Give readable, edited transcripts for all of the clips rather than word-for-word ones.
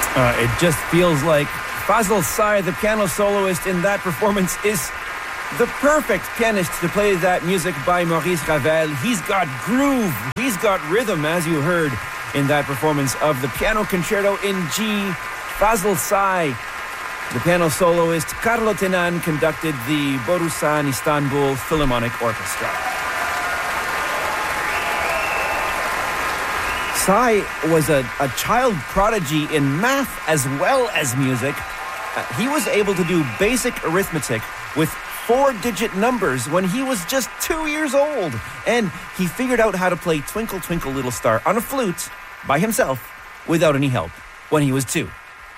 It just feels like Fazl Say, the piano soloist in that performance, is the perfect pianist to play that music by Maurice Ravel. He's got groove, he's got rhythm, as you heard in that performance of the Piano Concerto in G. Fazl Say, the piano soloist. Carlo Tenan conducted the Borusan Istanbul Philharmonic Orchestra. Say was a child prodigy in math as well as music. He was able to do basic arithmetic with 4-digit numbers when he was just 2 years old. And he figured out how to play Twinkle Twinkle Little Star on a flute by himself without any help when he was 2.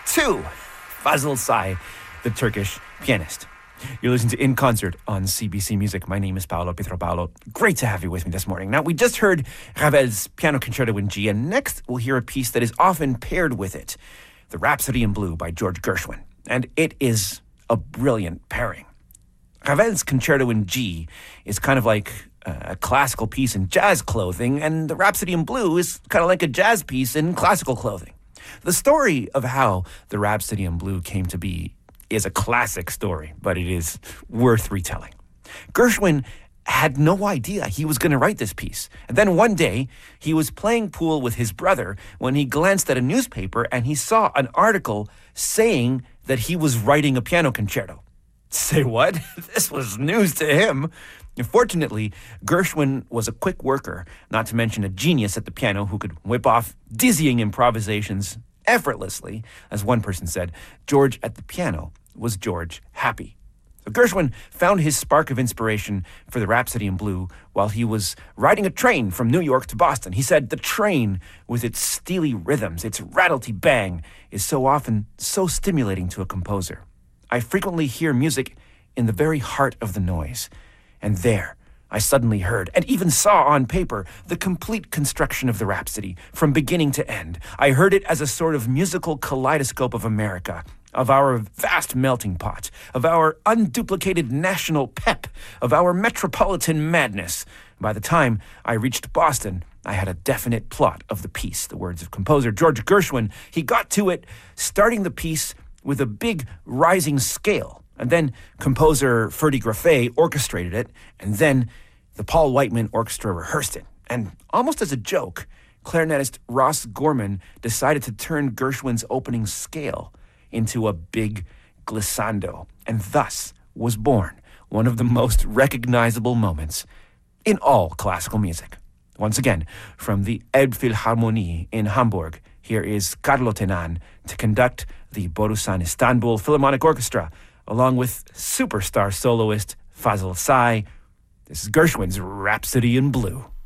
Fazl Say, the Turkish pianist. You're listening to In Concert on CBC Music. My name is Paolo Pietropaolo. Great to have you with me this morning. Now, we just heard Ravel's Piano Concerto in G, and next we'll hear a piece that is often paired with it, the Rhapsody in Blue by George Gershwin. And it is a brilliant pairing. Ravel's Concerto in G is kind of like a classical piece in jazz clothing, and the Rhapsody in Blue is kind of like a jazz piece in classical clothing. The story of how the Rhapsody in Blue came to be is a classic story, but it is worth retelling. Gershwin had no idea he was going to write this piece. And then one day, he was playing pool with his brother when he glanced at a newspaper and he saw an article saying that he was writing a piano concerto. Say what? This was news to him. Fortunately, Gershwin was a quick worker, not to mention a genius at the piano who could whip off dizzying improvisations effortlessly. As one person said, George at the piano was George happy. So Gershwin found his spark of inspiration for the Rhapsody in Blue while he was riding a train from New York to Boston. He said, the train, with its steely rhythms, its rattlety-bang, is so often so stimulating to a composer. I frequently hear music in the very heart of the noise. And there, I suddenly heard, and even saw on paper, the complete construction of the Rhapsody, from beginning to end. I heard it as a sort of musical kaleidoscope of America, of our vast melting pot, of our unduplicated national pep, of our metropolitan madness. By the time I reached Boston, I had a definite plot of the piece. The words of composer George Gershwin. He got to it, starting the piece with a big rising scale. And then composer Ferdy Greffé orchestrated it, and then the Paul Whiteman Orchestra rehearsed it. And almost as a joke, clarinetist Ross Gorman decided to turn Gershwin's opening scale into a big glissando. And thus was born one of the most recognizable moments in all classical music. Once again, from the Elbphilharmonie in Hamburg, here is Carlo Tenan to conduct the Borusan Istanbul Philharmonic Orchestra, along with superstar soloist Fazl Say. This is Gershwin's Rhapsody in Blue.